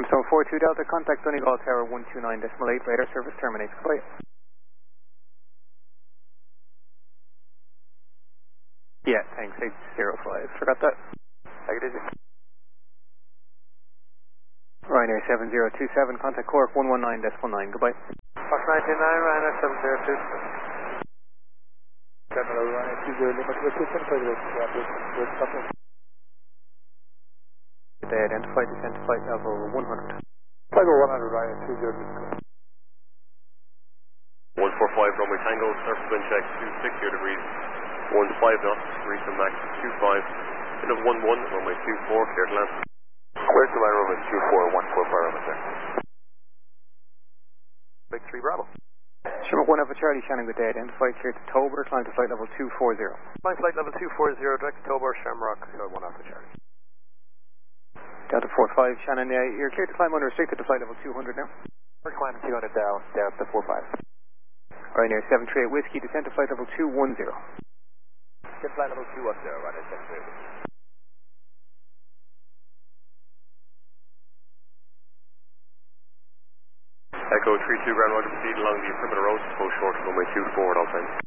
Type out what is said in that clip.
So 42 Delta, contact Donegal Tower 129.8, radar service terminates. Goodbye. Yeah, thanks, 805. Forgot that. Take it easy. Ryanair 7027, contact Cork 119.19. Goodbye. Fox 99, Ryanair 702. Terminal Ryanair 20, limit with 2.5. They identified descent to flight level 100. Flight level 100, Ryanair 20. 145 runway Tango, surface wind check 260 degrees, 15 knots, recent max 25, wind of 11, runway 24, clear to land. Where's the line runway 24, 145 runway Big 3 Bravo. Sherman 1 Alpha Charlie, Shannon, good day. Identified clear to Tober, climb to flight level 240. Climb flight level 240, direct to Tober, Shamrock, 1 Alpha Charlie. Delta 45, Shannon, you're clear to climb unrestricted to flight level 200 now. We're climbing 200 down to 45. Ryanair 738 Whiskey, descent to flight level 210. Get flight level 210, Ryanair 738. Echo 32 ground roger proceed along the perimeter road, post short runway 24 at all times.